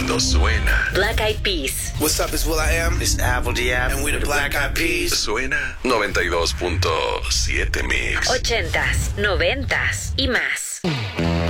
mundo suena. Black Eyed Peas. What's up, it's will.i.am. It's Apple D.App. And we're the Black Eyed Peas. Suena 92.7 Mix. 80s, 90s y más.